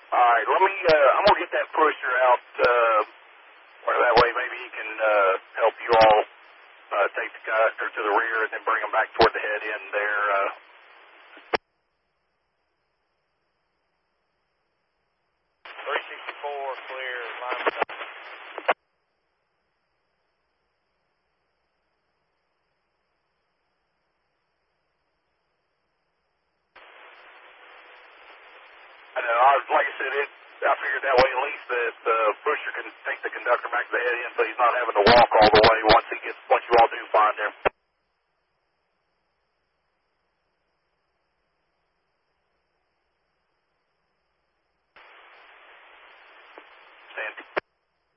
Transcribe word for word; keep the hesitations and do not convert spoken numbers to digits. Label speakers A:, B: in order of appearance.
A: All right, let me, uh, I'm going to get that pusher out, uh, where that way maybe he can uh, help you all uh, take the conductor to the rear and then bring them back toward the head end there. Uh,
B: three sixty-four, clear, line of sight.
A: I know, I was, like I said, it, I figured that way at least that the uh, pusher can take the conductor back to the head end so he's not having to walk all the way once